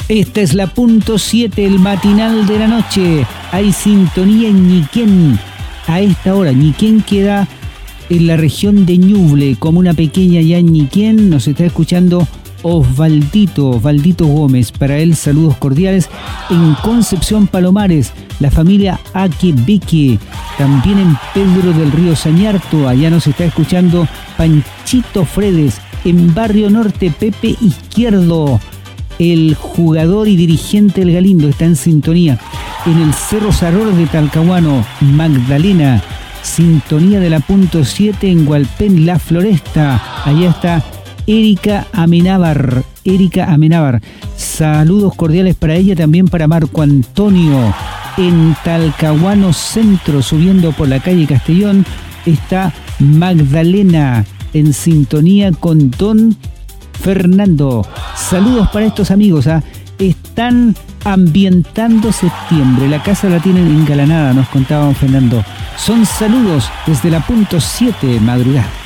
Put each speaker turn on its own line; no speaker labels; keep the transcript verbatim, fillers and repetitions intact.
Esta es la punto siete, el matinal de la noche. Hay sintonía en Ñiquén. A esta hora, Ñiquén queda en la región de Ñuble, como una pequeña ya en Ñiquén. Nos está escuchando Osvaldito, Osvaldito Gómez. Para él, saludos cordiales. En Concepción Palomares, la familia Aquebeque. También en Pedro del Río Sañarto, allá nos está escuchando Panchito Fredes. En Barrio Norte, Pepe Izquierdo, el jugador y dirigente del Galindo, está en sintonía. En el Cerro Saror de Talcahuano, Magdalena, sintonía de la punto siete. En Hualpén, La Floresta, allá está Erika Amenábar, Erika Amenábar. Saludos cordiales para ella, también para Marco Antonio. En Talcahuano Centro, subiendo por la calle Castellón, está Magdalena en sintonía con Don Fernando. Saludos para estos amigos, ¿eh? Están ambientando septiembre, la casa la tienen engalanada, nos contaba Don Fernando. Son saludos desde la punto siete madrugada.